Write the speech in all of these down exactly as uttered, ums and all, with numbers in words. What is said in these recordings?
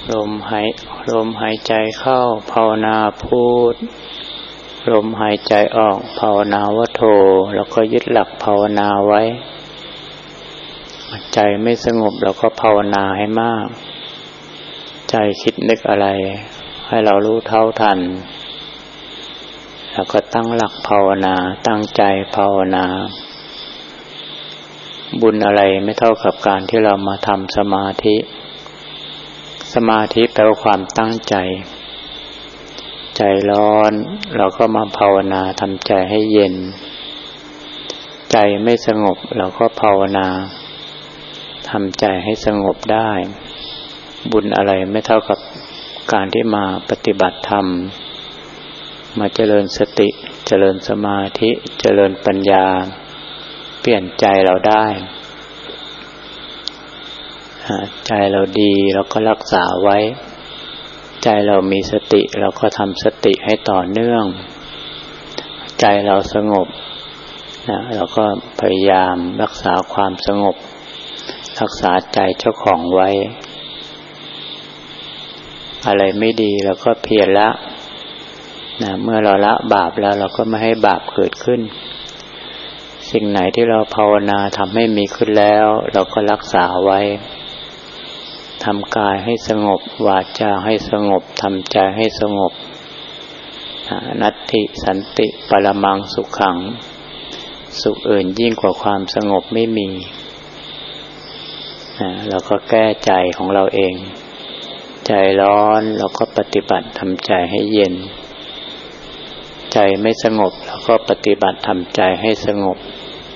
ลมหายลมหายใจเข้าภาวนาพุทลมหายใจออกภาวนาว่าโธแล้วก็ยึดหลักภาวนาไว้ใจไม่สงบแล้วก็ภาวนาให้มากใจคิดนึกอะไรให้เรารู้เท่าทันแล้วก็ตั้งหลักภาวนาตั้งใจภาวนาบุญอะไรไม่เท่ากับการที่เรามาทำสมาธิสมาธิแปลว่าความตั้งใจใจร้อนเราก็มาภาวนาทำใจให้เย็นใจไม่สงบเราก็ภาวนาทำใจให้สงบได้บุญอะไรไม่เท่ากับการที่มาปฏิบัติธรรมมาเจริญสติเจริญสมาธิเจริญปัญญาเปลี่ยนใจเราได้ใจเราดีเราก็รักษาไว้ใจเรามีสติเราก็ทำสติให้ต่อเนื่องใจเราสงบนะเราก็พยายามรักษาความสงบรักษาใจเจ้าของไว้อะไรไม่ดีเราก็เพียรละนะเมื่อเราละบาปแล้วเราก็ไม่ให้บาปเกิดขึ้นสิ่งไหนที่เราภาวนาทำให้มีขึ้นแล้วเราก็รักษาไว้ทำกายให้สงบวาจาให้สงบทำใจให้สงบนัตถิสันติปรมังสุขขังสุขอื่นยิ่งกว่าความสงบไม่มีเราก็แก้ใจของเราเองใจร้อนเราก็ปฏิบัติทำใจให้เย็นใจไม่สงบเราก็ปฏิบัติทำใจให้สงบ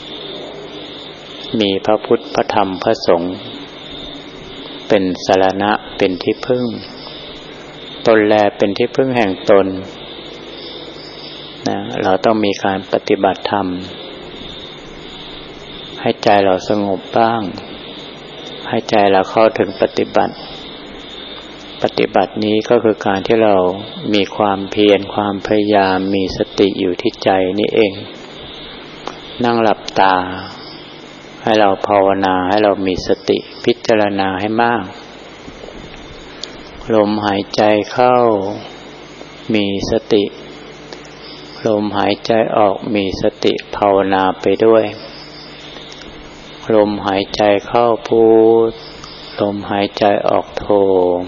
มีพระพุทธพระธรรมพระสงฆ์เป็นสรณะเป็นที่พึ่งตนแลเป็นที่พึ่งแห่งตนนะเราต้องมีการปฏิบัติธรรมให้ใจเราสงบบ้างให้ใจเราเข้าถึงปฏิบัติปฏิบัตินี้ก็คือการที่เรามีความเพียรความพยายามมีสติอยู่ที่ใจนี่เองนั่งหลับตาให้เราภาวนาให้เรามีสติพิจารณาให้มากลมหายใจเข้ามีสติลมหายใจออกมีสติภาวนาไปด้วยลมหายใจเข้าพุทลมหายใจออกโธ